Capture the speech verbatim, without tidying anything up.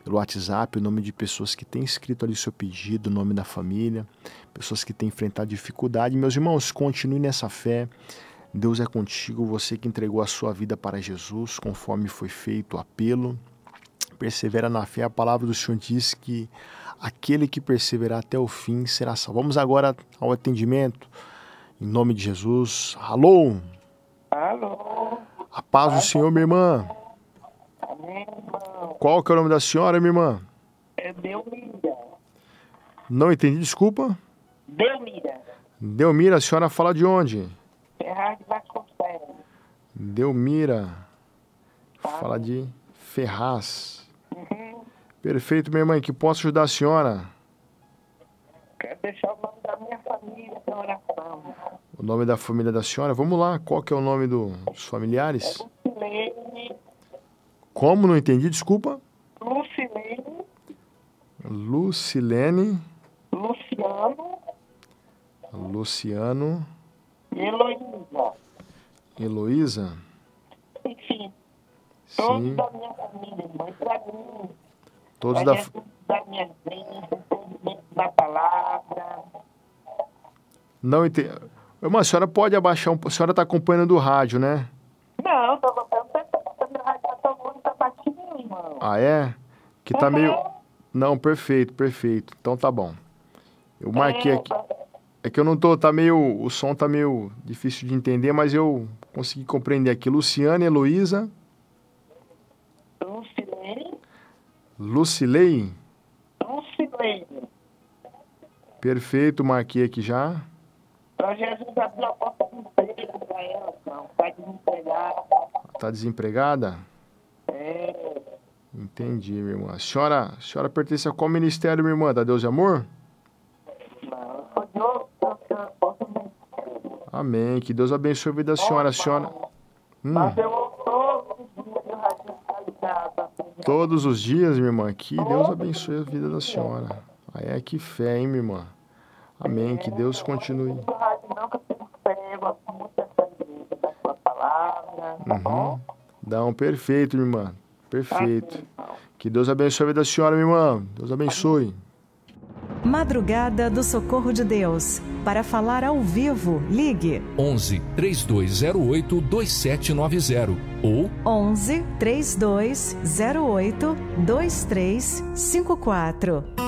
pelo WhatsApp, o nome de pessoas que têm escrito ali o seu pedido, o nome da família, pessoas que têm enfrentado dificuldade. Meus irmãos, continue nessa fé. Deus é contigo, você que entregou a sua vida para Jesus, conforme foi feito o apelo. Persevera na fé. A palavra do Senhor diz que aquele que perseverar até o fim será salvo. Vamos agora ao atendimento. Em nome de Jesus. Alô? Alô? A paz do Senhor, minha irmã. Amém, irmão. Qual que é o nome da senhora, minha irmã? É Delmira. Não entendi, desculpa. Delmira. Delmira, a senhora fala de onde? Ferraz de Vasconcelos. Delmira. Tá. Fala de Ferraz. Uhum. Perfeito, minha irmã. Que posso ajudar a senhora? Quero deixar o nome da minha família em oração. O nome da família da senhora? Vamos lá. Qual que é o nome do- dos familiares? Lucilene. Como? Não entendi, desculpa. Lucilene. Lucilene. Luciano. Luciano. E Heloísa. Heloísa. Enfim, todos Sim. da minha família, irmão. E pra mim, Todos pra da... Jesus dar minhas bênçãos, entendimento da palavra. Não entendi. Irmã, a senhora pode abaixar um... A senhora está acompanhando o rádio, né? Não, tô botando a rádio pra todo mundo, tá baixinho, irmão. Ah, é? Que tá meio... Não, perfeito, perfeito. Então tá bom. Eu marquei aqui. É que eu não tô... Tá meio... O som tá meio difícil de entender, mas eu consegui compreender aqui. Luciana, Heloísa... Lucilene. Lucilei. Lucilene. Perfeito, marquei aqui já. Pra Jesus abrir a porta de emprego pra ela, não. Tá desempregada. Tá desempregada? É. Entendi, minha irmã. A senhora, a senhora pertence a qual ministério, minha irmã? Da Deus e Amor? Não, eu sou de outro, eu posso mentir. Amém. Que Deus abençoe a vida da senhora. A senhora... Hum, Mas eu vou todos os dias eu radicalizada. todos os dias, minha irmã. Que Deus abençoe a vida da senhora. Aí é que fé, hein, minha irmã? Amém. Que Deus continue. Não rádio não, que eu tenho fé, eu gosto muito dessa igreja, da sua palavra, tá bom? Uhum. Não, perfeito, minha irmã. Perfeito. Que Deus abençoe a vida da senhora, minha irmã. Deus abençoe. Madrugada do Socorro de Deus. Para falar ao vivo, ligue onze, três dois zero oito, dois sete nove zero ou onze, três dois zero oito, dois três cinco quatro.